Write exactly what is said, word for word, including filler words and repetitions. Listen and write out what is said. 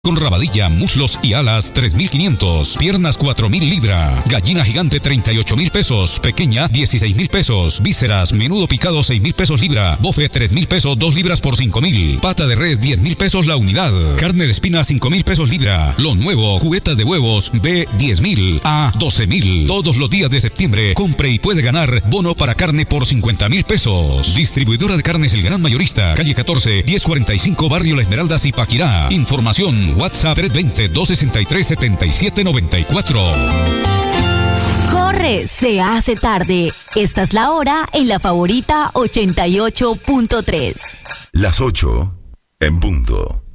Con rabadilla, muslos y alas, tres mil quinientos. Piernas, cuatro mil libra. Gallina gigante, treinta y ocho mil pesos. Pequeña, dieciséis mil pesos. Vísceras, menudo picado, seis mil pesos libra. Bofe, tres mil pesos, dos libras por cinco mil. Pata de res, diez mil pesos la unidad. Carne de espina, cinco mil pesos libra. Lo nuevo, cubetas de huevos, B, diez mil. A, doce mil. Todos los días de septiembre, compre y puede ganar bono para carne por cincuenta mil pesos. Distribuidora de carnes El Gran Mayorista, calle catorce, diez cuarenta y cinco, Barrio La Esmeralda, Zipaquirá. Información, WhatsApp tres dos cero, dos seis tres, siete siete nueve cuatro. ¡Corre! Se hace tarde. Esta es la hora en La Favorita ochenta y ocho punto tres. Las ocho en punto.